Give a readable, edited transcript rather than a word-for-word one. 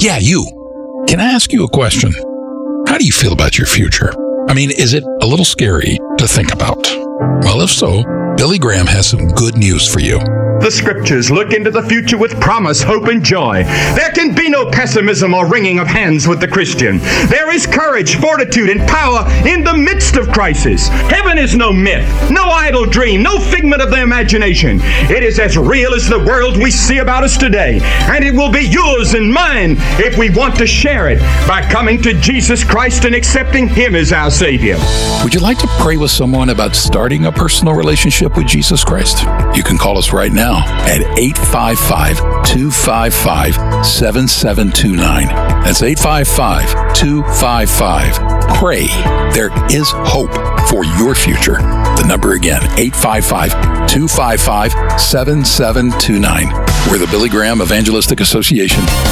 Yeah, you. Can I ask you a question? How do you feel about your future? I mean, is it a little scary to think about? Well, if so, Billy Graham has some good news for you. The scriptures look into the future with promise, hope, and joy. There can be no pessimism or wringing of hands with the Christian. There is courage, fortitude, and power in the midst of crisis. Heaven is no myth, no idle dream, no figment of the imagination. It is as real as the world we see about us today, and it will be yours and mine if we want to share it by coming to Jesus Christ and accepting Him as our Savior. Would you like to pray with someone about starting a personal relationship with Jesus Christ? You can call us right now at 855-255-7729. That's 855-255-PRAY. There is hope for your future. The number again, 855-255-7729. We're the Billy Graham Evangelistic Association.